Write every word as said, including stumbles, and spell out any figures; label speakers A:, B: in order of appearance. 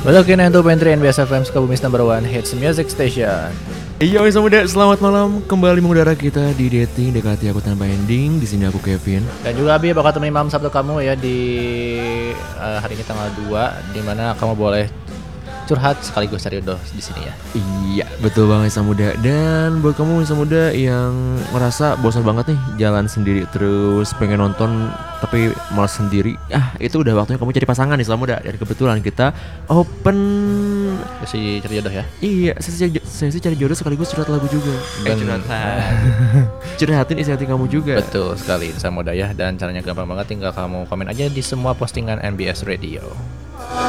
A: Welcome to Pantry N B S F M Sukabumi's number one hits music station.
B: Iya, Wisa Muda, selamat malam. Kembali mengudara kita di Dating Dekati Aku Tanpa Ending. Di sini aku Kevin.
A: Dan juga Abi bakal temenin malam Sabtu kamu ya di uh, hari ini tanggal dua, di mana kamu boleh curhat sekaligus cari jodoh di sini ya.
B: Iya, betul banget Wisa Muda. Dan buat kamu Wisa Muda yang merasa bosan banget nih jalan sendiri terus pengen nonton tapi malas sendiri, ah itu udah waktunya kamu cari pasangan nih Wisa Muda. Dan kebetulan kita open
A: sesi cari jodoh ya.
B: Iya, sesi, sesi cari jodoh sekaligus curhat lagu juga.
A: Dan
B: eh, curhat. Curhatin isi hati kamu juga.
A: Betul sekali Wisa Muda ya. Dan caranya gampang banget, tinggal kamu komen aja di semua postingan N B S Radio.